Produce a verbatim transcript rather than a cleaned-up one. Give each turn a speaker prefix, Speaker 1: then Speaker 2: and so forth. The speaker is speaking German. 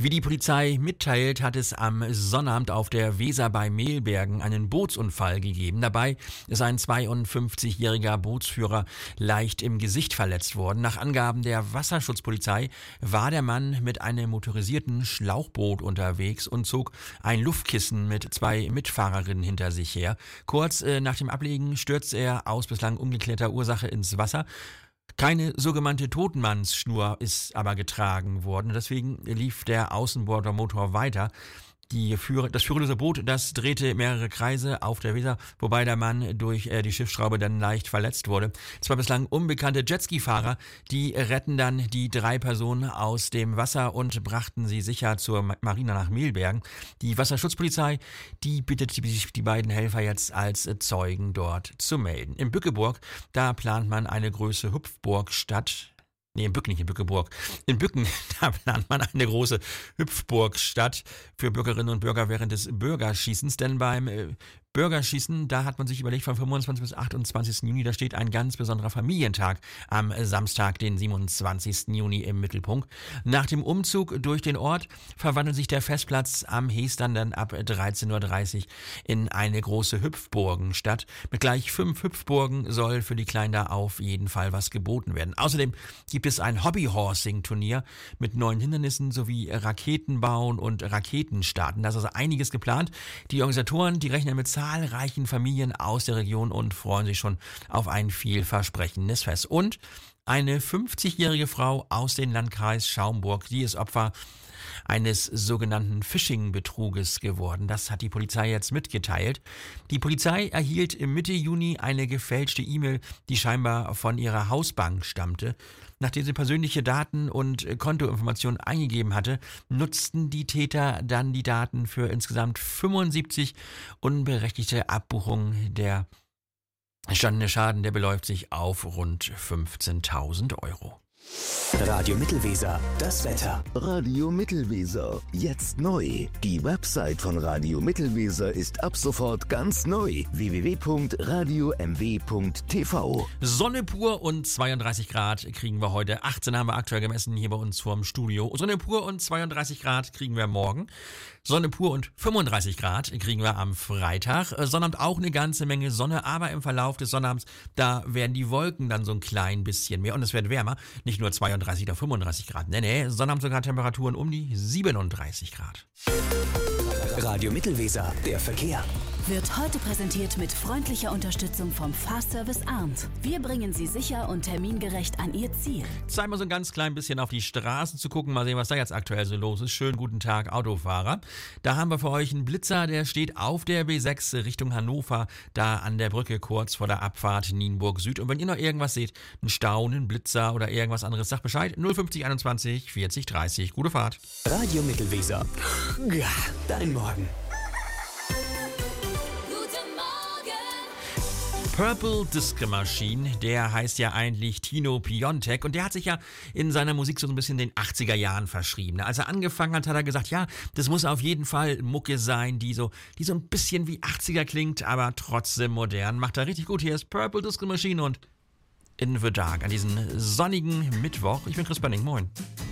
Speaker 1: Wie die Polizei mitteilt, hat es am Sonnabend auf der Weser bei Mehlbergen einen Bootsunfall gegeben. Dabei ist ein zweiundfünfzigjähriger Bootsführer leicht im Gesicht verletzt worden. Nach Angaben der Wasserschutzpolizei war der Mann mit einem motorisierten Schlauchboot unterwegs und zog ein Luftkissen mit zwei Mitfahrerinnen hinter sich her. Kurz äh, nach dem Ablegen stürzte er aus bislang ungeklärter Ursache ins Wasser. Keine sogenannte Totenmannsschnur ist aber getragen worden. Deswegen lief der Außenbordermotor weiter. Die Führer, das führerlose Boot, das drehte mehrere Kreise auf der Weser, wobei der Mann durch äh, die Schiffsschraube dann leicht verletzt wurde. Zwei bislang unbekannte Jetski-Fahrer, die retten dann die drei Personen aus dem Wasser und brachten sie sicher zur Marina nach Mehlbergen. Die Wasserschutzpolizei, die bittet die, die beiden Helfer jetzt als Zeugen dort zu melden. In Bückeburg, da plant man eine große Hüpfburgstadt. Nee, in Bücken, nicht in Bückeburg. In Bücken, da plant man eine große Hüpfburgstadt für Bürgerinnen und Bürger während des Bürgerschießens. Denn beim äh, Bürgerschießen, da hat man sich überlegt, vom fünfundzwanzigsten bis achtundzwanzigsten Juni, da steht ein ganz besonderer Familientag am Samstag, den siebenundzwanzigsten Juni im Mittelpunkt. Nach dem Umzug durch den Ort verwandelt sich der Festplatz am Hestern dann ab dreizehn Uhr dreißig in eine große Hüpfburgenstadt. Mit gleich fünf Hüpfburgen soll für die Kleinen da auf jeden Fall was geboten werden. Außerdem gibt es ein Hobbyhorsing-Turnier mit neuen Hindernissen sowie Raketenbauen und Raketenstarten. Da ist also einiges geplant. Die Organisatoren, die rechnen mit zahlreichen Familien aus der Region und freuen sich schon auf ein vielversprechendes Fest. Und eine fünfzigjährige Frau aus dem Landkreis Schaumburg, die ist Opfer eines sogenannten Phishing-Betruges geworden. Das hat die Polizei jetzt mitgeteilt. Die Polizei erhielt Mitte Juni eine gefälschte E-Mail, die scheinbar von ihrer Hausbank stammte. Nachdem sie persönliche Daten und Kontoinformationen eingegeben hatte, nutzten die Täter dann die Daten für insgesamt fünfundsiebzig unberechtigte Abbuchungen. Der entstandene Schaden, der beläuft sich auf rund fünfzehntausend Euro.
Speaker 2: Radio Mittelweser, das Wetter.
Speaker 3: Radio Mittelweser, jetzt neu. Die Website von Radio Mittelweser ist ab sofort ganz neu. w w w punkt radio m w punkt t v.
Speaker 1: Sonne pur und zweiunddreißig Grad kriegen wir heute. achtzehn haben wir aktuell gemessen hier bei uns vorm Studio. Sonne pur und zweiunddreißig Grad kriegen wir morgen. Sonne pur und fünfunddreißig Grad kriegen wir am Freitag. Sonnabend auch eine ganze Menge Sonne, aber im Verlauf des Sonnabends, da werden die Wolken dann so ein klein bisschen mehr und es wird wärmer. Nicht nur zweiunddreißig oder fünfunddreißig Grad. Nee, nee, Sonnabend sogar Temperaturen um die siebenunddreißig Grad.
Speaker 2: Radio Mittelweser, der Verkehr.
Speaker 4: Wird heute präsentiert mit freundlicher Unterstützung vom Fahrservice Arndt. Wir bringen Sie sicher und termingerecht an Ihr Ziel.
Speaker 1: Zeit mal so ein ganz klein bisschen auf die Straßen zu gucken, mal sehen, was da jetzt aktuell so los ist. Schönen guten Tag, Autofahrer. Da haben wir für euch einen Blitzer, der steht auf der B sechs Richtung Hannover, da an der Brücke kurz vor der Abfahrt Nienburg Süd. Und wenn ihr noch irgendwas seht, einen Stau, einen Blitzer oder irgendwas anderes, sagt Bescheid. null fünfzig einundzwanzig vierzig dreißig. Gute Fahrt.
Speaker 2: Radio Mittelweser. Ja, dein Morgen.
Speaker 1: Purple Disco Machine, der heißt ja eigentlich Tino Piontek und der hat sich ja in seiner Musik so ein bisschen den achtziger Jahren verschrieben. Als er angefangen hat, hat er gesagt, ja, das muss auf jeden Fall Mucke sein, die so, die so ein bisschen wie achtziger klingt, aber trotzdem modern. Macht er richtig gut. Hier ist Purple Disco Machine und In the Dark an diesem sonnigen Mittwoch. Ich bin Chris Benning, moin.